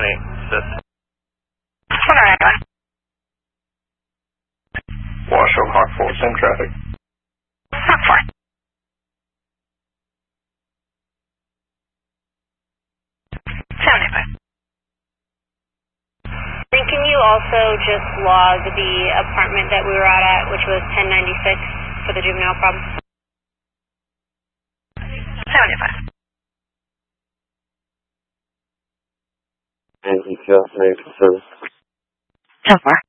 System. What are you doing? Washoe Hawk 4, same traffic. Hawk 4. Then can you also just log the apartment that we were at, which was 1096 for the juvenile problem? 75. And you just made the service. So far.